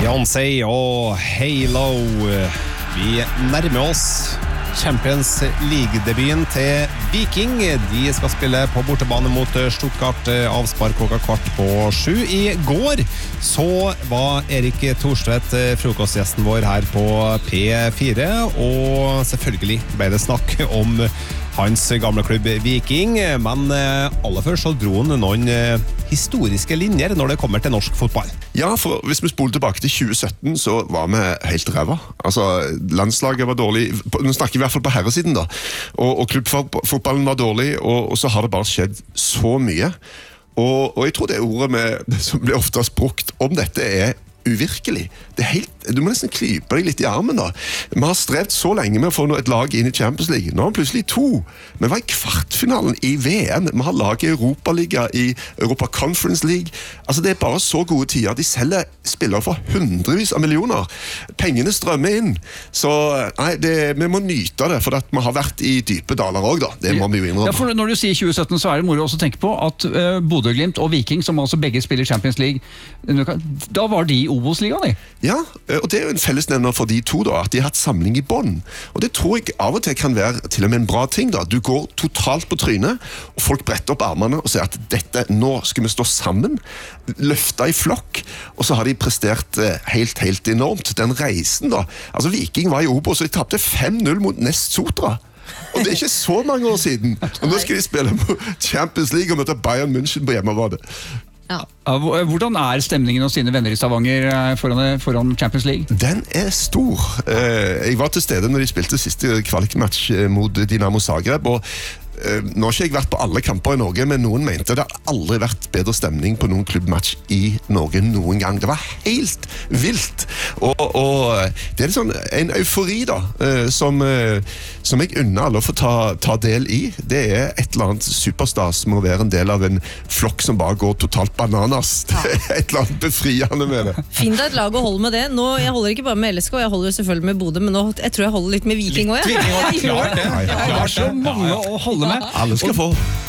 Beyoncé og Halo. Vi nærmer oss Champions League-debuten til Viking. De skal spille på bortebane mot Stuttgart, avspark klokka 6:15. I går så var Erik Thorstvedt frokostgjesten vår her på P4, og selvfølgelig ble det snakk om hans gamle klubb Viking, men aller først så dro han noen historiske linjer når det kommer til norsk fotball. Ja, for hvis vi spoler tilbake til 2017, så var vi helt ræva. Altså, landslaget var dårlig, nå snakker vi i hvert fall på herresiden da, og klubbfotballen var dårlig, og så har det bare skjedd så mye. Og jeg tror det ordet som blir oftest brukt om dette uvirkelig. Det helt, du må nesten klype deg litt i armen da. Vi har strevd så lenge med å få et lag inn i Champions League. Nå har vi plutselig 2. Vi var i kvartfinalen i VM. Vi har laget i Europaliga, i Europa Conference League. Altså det bare så gode tider. De selger spillere for hundrevis av millioner. Pengene strømmer inn. Så nei, vi må nyte det, for at vi har vært i dype daler også da. Det må vi jo innrømme. Ja, for når du sier 2017 så det moro også å tenke på at Bodø Glimt og Viking, som altså begge spiller Champions League, da var de i Obos-ligaen, de? Ja, og det jo en fellesnevner for de to da, at de har hatt samling i bånd. Og det tror jeg av og til kan være til og med en bra ting da. Du går totalt på trynet, og folk bretter opp armene og sier at nå skal vi stå sammen, løfte i flokk, og så har de prestert helt enormt. Den reisen da, altså Viking var i Obos, og de tapte 5-0 mot Nest Sotra. Og det ikke så mange år siden. Og nå skal de spille på Champions League og møte Bayern München på hjemmebane. Ja. Hvordan stemningen hos sine venner i Stavanger foran Champions League? Den stor. Jeg var til stede når de spilte siste kvalikmatch mot Dinamo Zagreb, og nå har ikke jeg vært på alle kamper i Norge, men noen mente det har aldri vært bedre stemning på noen klubbmatch i Norge noen gang. Det var helt vilt. Og det sånn, en eufori da, som jeg unner alle å få ta del i. Det et eller annet superstas med å være en del av en flokk som bare går totalt bananas. Det et eller annet befriende med det. Finn deg et lag og hold med det. Nå, jeg holder ikke bare med LSK, jeg holder selvfølgelig med Bodø, men nå, jeg tror jeg holder litt med Viking også. Klart det. Jeg har så mange å holde med. Alle skal få.